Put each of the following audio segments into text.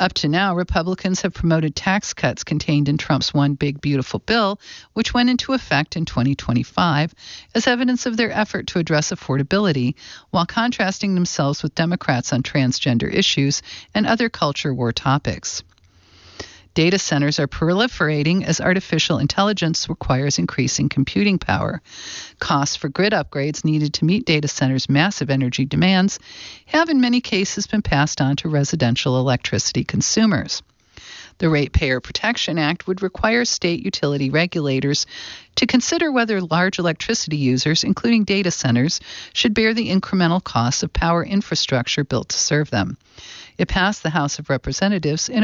Up to now, Republicans have promoted tax cuts contained in Trump's One Big Beautiful Bill, which went into effect in 2025, as evidence of their effort to address affordability, while contrasting themselves with Democrats on transgender issues and other culture war topics. Data centers are proliferating as artificial intelligence requires increasing computing power. Costs for grid upgrades needed to meet data centers' massive energy demands have in many cases been passed on to residential electricity consumers. The Ratepayer Protection Act would require state utility regulators to consider whether large electricity users, including data centers, should bear the incremental costs of power infrastructure built to serve them. It passed the House of Representatives in a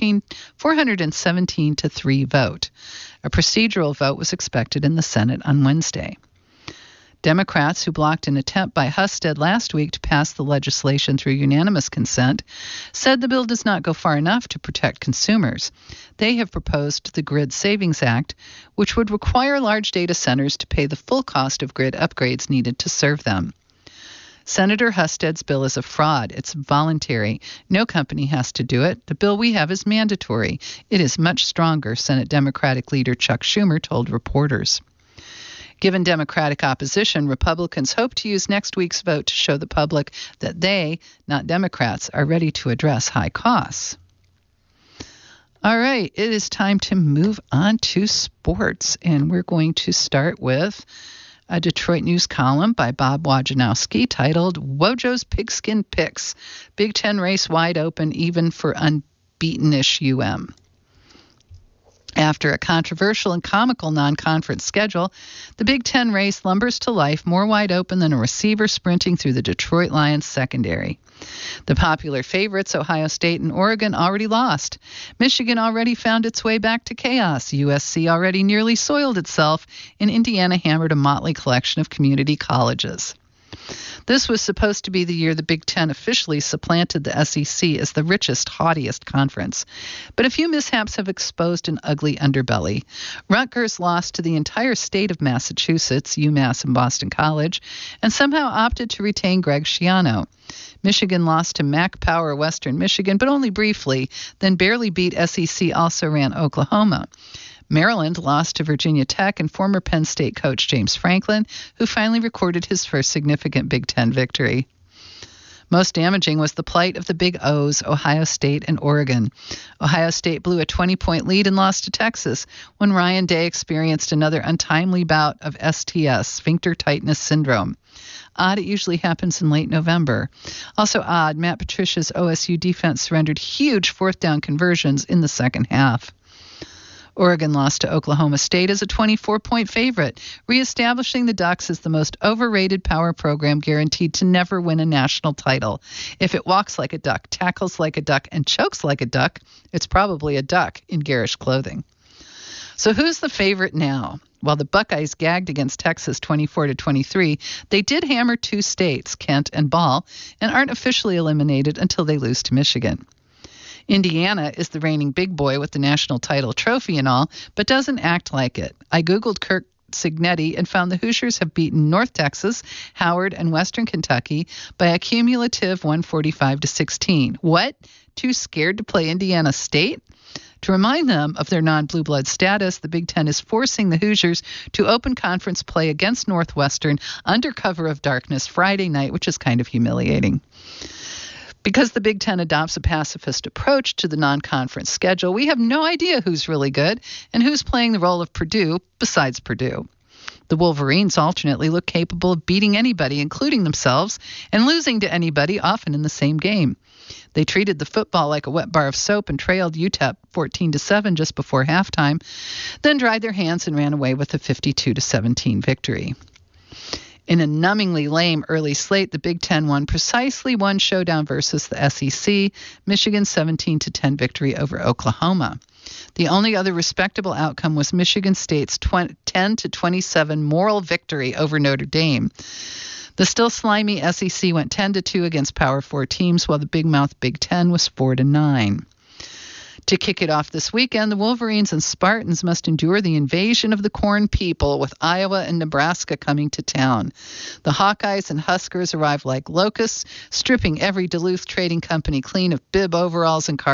417-3 vote. A procedural vote was expected in the Senate on Wednesday. Democrats, who blocked an attempt by Husted last week to pass the legislation through unanimous consent, said the bill does not go far enough to protect consumers. They have proposed the Grid Savings Act, which would require large data centers to pay the full cost of grid upgrades needed to serve them. Senator Husted's bill is a fraud. It's voluntary. No company has to do it. The bill we have is mandatory. It is much stronger, Senate Democratic leader Chuck Schumer told reporters. Given Democratic opposition, Republicans hope to use next week's vote to show the public that they, not Democrats, are ready to address high costs. All right, it is time to move on to sports, and we're going to start with a Detroit News column by Bob Wajanowski titled Wojo's Pigskin Picks, Big Ten Race Wide Open Even for Unbeaten-ish UM. After a controversial and comical non-conference schedule, the Big Ten race lumbers to life more wide open than a receiver sprinting through the Detroit Lions secondary. The popular favorites, Ohio State and Oregon, already lost. Michigan already found its way back to chaos. USC already nearly soiled itself, and Indiana hammered a motley collection of community colleges. This was supposed to be the year the Big Ten officially supplanted the SEC as the richest, haughtiest conference. But a few mishaps have exposed an ugly underbelly. Rutgers lost to the entire state of Massachusetts, UMass and Boston College, and somehow opted to retain Greg Schiano. Michigan lost to Mac Power Western Michigan, but only briefly, then barely beat SEC also-ran Oklahoma. Maryland lost to Virginia Tech and former Penn State coach James Franklin, who finally recorded his first significant Big Ten victory. Most damaging was the plight of the Big O's, Ohio State and Oregon. Ohio State blew a 20-point lead and lost to Texas when Ryan Day experienced another untimely bout of STS, sphincter tightness syndrome. Odd, it usually happens in late November. Also odd, Matt Patricia's OSU defense surrendered huge fourth down conversions in the second half. Oregon lost to Oklahoma State as a 24-point favorite, reestablishing the Ducks as the most overrated power program guaranteed to never win a national title. If it walks like a duck, tackles like a duck, and chokes like a duck, it's probably a duck in garish clothing. So who's the favorite now? While the Buckeyes gagged against Texas 24-23, they did hammer two states, Kent and Ball, and aren't officially eliminated until they lose to Michigan. Indiana is the reigning big boy with the national title trophy and all, but doesn't act like it. I Googled Kirk Cignetti and found the Hoosiers have beaten North Texas, Howard, and Western Kentucky by a cumulative 145-16. What? Too scared to play Indiana State? To remind them of their non-blue blood status, the Big Ten is forcing the Hoosiers to open conference play against Northwestern under cover of darkness Friday night, which is kind of humiliating. Because the Big Ten adopts a pacifist approach to the non-conference schedule, we have no idea who's really good and who's playing the role of Purdue besides Purdue. The Wolverines alternately look capable of beating anybody, including themselves, and losing to anybody, often in the same game. They treated the football like a wet bar of soap and trailed UTEP 14-7 just before halftime, then dried their hands and ran away with a 52-17 victory. In a numbingly lame early slate, the Big Ten won precisely one showdown versus the SEC, Michigan's 17-10 victory over Oklahoma. The only other respectable outcome was Michigan State's 10-27 moral victory over Notre Dame. The still slimy SEC went 10-2 against Power 4 teams, while the Big Mouth Big Ten was 4-9. To kick it off this weekend, the Wolverines and Spartans must endure the invasion of the Corn People, with Iowa and Nebraska coming to town. The Hawkeyes and Huskers arrive like locusts, stripping every Duluth trading company clean of bib overalls and